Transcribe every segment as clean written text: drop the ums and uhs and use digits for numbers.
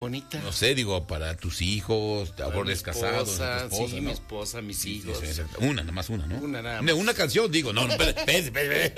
bonita? No sé, digo, para tus hijos, a lo mejor casados, tu esposa, sí, ¿no? mi esposa, mis hijos. Sí, una, nada más una, ¿no? Una nada más. Una canción, digo, no, espérate,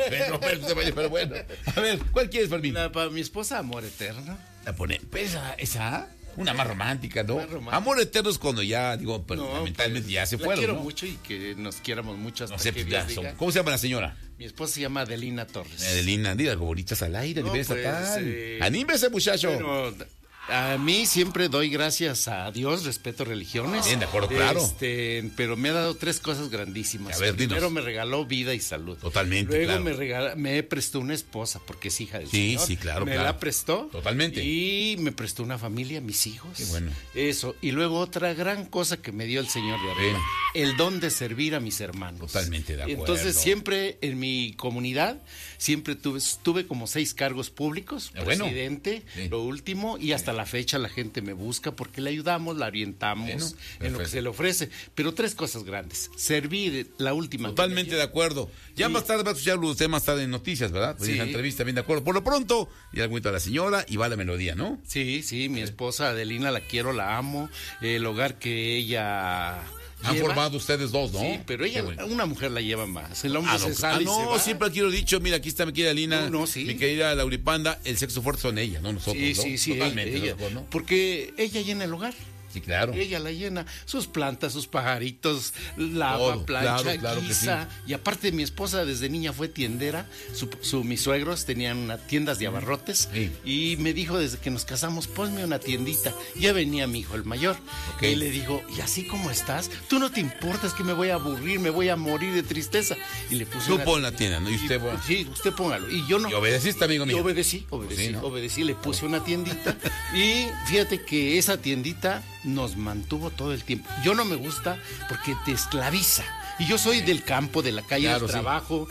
pero bueno. A ver, ¿cuál quieres para mí? Para mi esposa, Amor Eterno. La pone, pues esa, una más romántica, ¿no? Más romántica. Amor eterno es cuando ya, digo, pero No, lamentablemente pues, ya se la fueron, quiero ¿no? mucho y que nos quieramos mucho hasta No sé, que pues Dios ya diga. ¿Cómo se llama la señora? Mi esposa se llama Adelina Torres. Adelina, diga algo bonitas al aire, No, nivel pues, estatal. Anímese, muchacho. Bueno, a mí siempre doy gracias a Dios, respeto religiones. Bien, de acuerdo, claro. Pero me ha dado 3 cosas grandísimas. A ver, dinos. Primero me regaló vida y salud. Totalmente, Luego claro. me prestó una esposa, porque es hija del Sí, Señor. sí, claro, Me claro. la prestó. Totalmente. Y me prestó una familia, mis hijos. Qué bueno. Eso. Y luego otra gran cosa que me dio el Señor de arriba. El don de servir a mis hermanos. Totalmente de acuerdo. Entonces siempre en mi comunidad, siempre tuve como 6 cargos públicos. Bueno. Presidente, Sí. lo último, y hasta la fecha la gente me busca porque le ayudamos, la orientamos en lo que perfecto. se le ofrece. Pero 3 cosas grandes. Servir, la última. Totalmente de acuerdo. Ya Sí. más tarde va a escuchar usted más tarde en noticias, ¿verdad? Pues Sí. en la entrevista, bien de acuerdo. Por lo pronto, ya le cuento a la señora y va la melodía, ¿no? Sí, mi esposa Adelina la quiero, la amo. El hogar que ella Han lleva. formado ustedes dos, ¿no? Sí, pero ella, Qué bueno. una mujer la lleva más. El hombre se sale y se no, va. siempre aquí lo he dicho. Mira, aquí está mi querida Lina, No, sí. mi querida Lauripanda. El sexo fuerte son ellas, no nosotros, ¿no? Sí, Totalmente, ella, ¿no? porque ella llena el hogar. Sí, claro. Ella la llena, sus plantas, sus pajaritos, lava, Todo, plancha, claro que guisa. Y aparte mi esposa desde niña fue tiendera, mis suegros tenían tiendas de abarrotes. Sí. Y me dijo desde que nos casamos, ponme una tiendita. Ya venía mi hijo el mayor. Ok. Y le digo, ¿y así como estás? Tú no te importas que me voy a aburrir, me voy a morir de tristeza. Y le puse Tú una pon la tienda, ¿no? Y usted, bueno. Sí, usted póngalo. Y yo no. Y obedeciste, amigo mío. Y obedecí, Sí, ¿no? obedecí, le puse una tiendita. Y fíjate que esa tiendita nos mantuvo todo el tiempo. Yo no me gusta porque te esclaviza. Y yo soy del campo, de la calle, Claro, del sí. trabajo,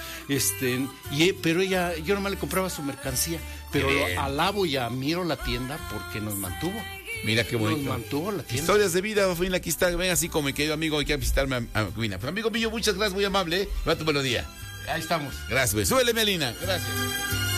pero ella, yo nomás le compraba su mercancía. Pero Qué bien. alabo y admiro la tienda porque nos mantuvo. Mira qué bonito. Nos mantuvo la tienda. Historias de vida, Fina, aquí está. Ven así como mi querido amigo, hay que visitarme a Fina. Pues, amigo mío, muchas gracias, muy amable. Va tu melodía. Ahí estamos. Gracias, güey. Súbele, Melina. Gracias.